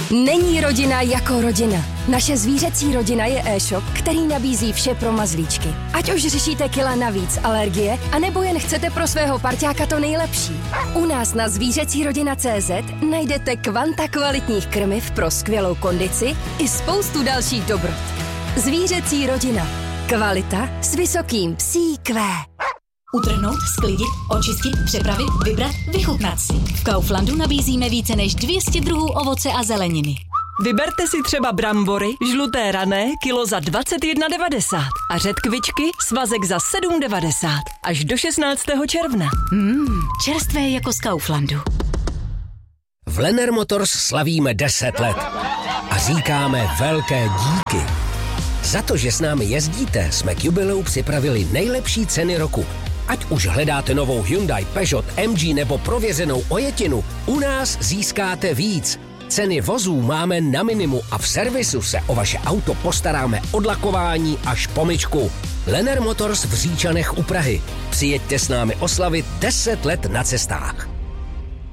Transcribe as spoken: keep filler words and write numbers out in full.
Není rodina jako rodina. Naše zvířecí rodina je e-shop, který nabízí vše pro mazlíčky. Ať už řešíte kila navíc, alergie, anebo jen chcete pro svého parťáka to nejlepší. U nás na zvířecí rodina tečka cé zet najdete kvanta kvalitních krmiv pro skvělou kondici i spoustu dalších dobrot. Zvířecí rodina. Kvalita s vysokým psí kvé. Utrhnout, sklidit, očistit, přepravit, vybrat, vychutnat si. V Kauflandu nabízíme více než dvě stě druhů ovoce a zeleniny. Vyberte si třeba brambory, žluté rané, kilo za dvacet jedna devadesát a řetkvičky, svazek za sedm devadesát. Až do šestnáctého června. Mmm, čerstvé jako z Kauflandu. V Lenner Motors slavíme deset let a říkáme velké díky. Za to, že s námi jezdíte, jsme k jubileu připravili nejlepší ceny roku. Ať už hledáte novou Hyundai, Peugeot, M G nebo prověřenou ojetinu, u nás získáte víc. Ceny vozů máme na minimu a v servisu se o vaše auto postaráme od lakování až po myčku. Lenner Motors v Říčanech u Prahy. Přijeďte s námi oslavit deset let na cestách.